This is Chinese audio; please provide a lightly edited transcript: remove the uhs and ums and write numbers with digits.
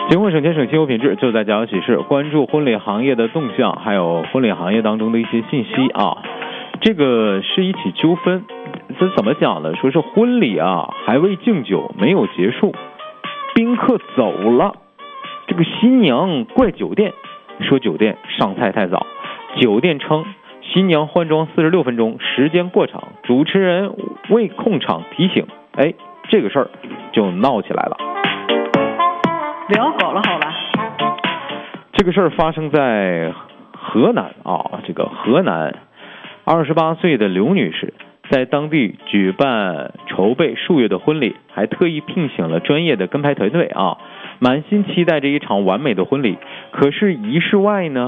节目省钱省心有品质，就在家有喜事，关注婚礼行业的动向，还有婚礼行业当中的一些信息啊。这个是一起纠纷，这怎么讲呢？说是婚礼啊还未敬酒，没有结束，宾客走了，这个新娘怪酒店，说酒店上菜太早，酒店称新娘换装46分钟，时间过长，主持人未控场提醒，这个事儿就闹起来了。 聊搞了好了。 这个事儿发生在河南啊，这个河南28岁的刘女士在当地举办筹备数月的婚礼，还特意聘请了专业的跟拍团队啊，满心期待着一场完美的婚礼。可是仪式外呢，